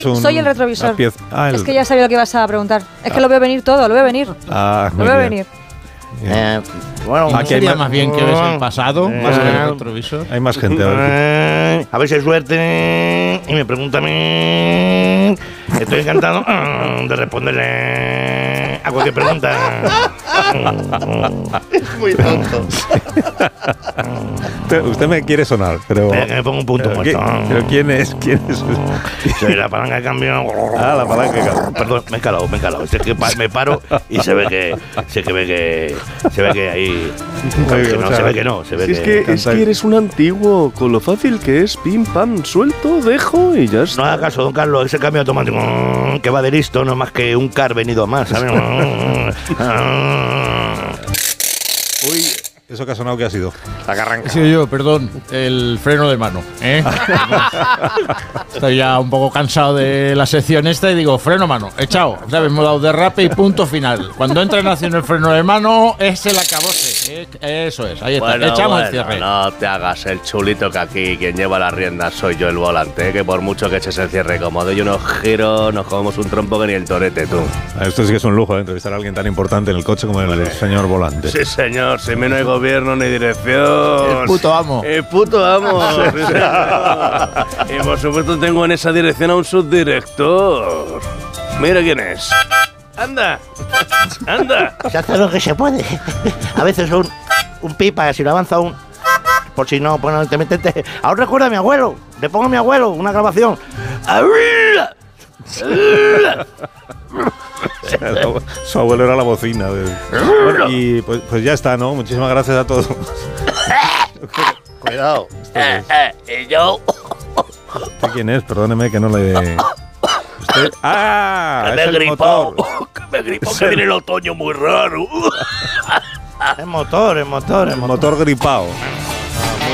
Soy el retrovisor. Es que ya sabía lo que ibas a preguntar. Es que lo veo venir todo, lo veo venir. Lo veo venir. Bueno, aquí sería más bien que ves el pasado, más en el retrovisor. Hay más gente. A ver si hay suerte. Y me pregunta a mí. Estoy encantado de responderle a cualquier pregunta. Es muy tonto. Usted me quiere sonar, pero... Que me pongo un punto muerto. ¿Pero quién es? Soy la palanca de cambio. La palanca de cambio. Perdón, me he calado. Es que me paro y se ve que ahí... Se ve que no. Es que eres un antiguo, con lo fácil que es, pim, pam, suelto, dejo y ya está. No haga caso, don Carlos, ese cambio automático que va de listo, no más que un car venido a más, ¿sabes? Uy, ¿eso que ha sonado qué ha sido? La carranca. Sí, yo, perdón, el freno de mano, ¿eh? Estoy ya un poco cansado de la sección esta y digo, freno mano, echado, ¿sabes? Hemos dado derrape y punto final. Cuando entra en acción el freno de mano, es el acabose. Eso es, ahí está, echamos el cierre. No te hagas el chulito, que aquí quien lleva las riendas soy yo, el volante, ¿eh? Que por mucho que eches el cierre como doy unos giros, nos comemos un trompo que ni el torete, tú. Esto sí que es un lujo, entrevistar a alguien tan importante en el coche como el señor volante. Sí, señor, si no hay gobierno ni dirección. El puto amo. El puto amo. Y por supuesto tengo en esa dirección a un subdirector. Mira quién es. ¡Anda! Se hace lo que se puede. A veces un pipa, si lo avanza un... Por si no, pues no te metes... Ahora recuerda a mi abuelo. Le pongo a mi abuelo una grabación. Su abuelo era la bocina. Bueno, y pues ya está, ¿no? Muchísimas gracias a todos. Cuidado. ¿Y yo? ¿Usted quién es? Perdóneme que no le... ¿Usted? ¡Ah! Que me es he el gripado. motor. Que me he gripado, que viene el otoño muy raro. Es motor. El motor gripado.